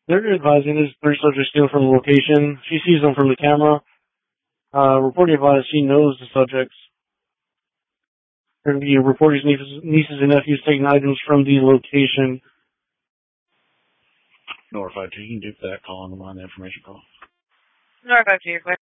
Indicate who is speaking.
Speaker 1: They're advising there's 3 subjects stealing from the location. She sees them from the camera. Reporting advised she knows the subjects. The reporter's nieces and nephews taking items from the location.
Speaker 2: Nor 5-2, you can do that call on the line, the information call.
Speaker 3: Nor 5-2, you're clear.